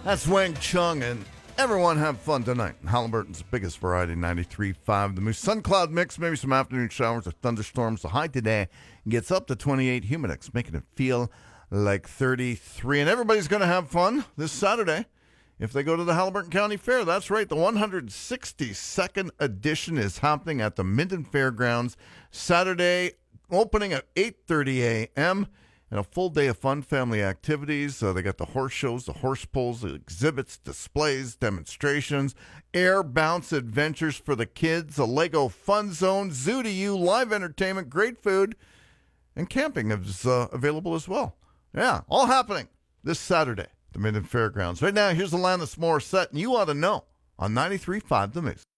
That's Wang Chung, and everyone have fun tonight. Halliburton's biggest variety, 93.5. The Moose Sun Cloud Mix, maybe some afternoon showers or thunderstorms. The high today gets up to 28 Humidex, making it feel like 33. And everybody's going to have fun this Saturday if they go to the Halliburton County Fair. That's right, the 162nd edition is happening at the Minden Fairgrounds Saturday, opening at 8:30 a.m., and a full day of fun family activities. They got the horse shows, the horse pulls, the exhibits, displays, demonstrations, air bounce adventures for the kids, a Lego fun zone, zoo to you, live entertainment, great food, and camping is available as well. Yeah, all happening this Saturday, the Minden Fairgrounds. Right now, here's Alanis Morissette, and you ought to know on 93.5 The Moose.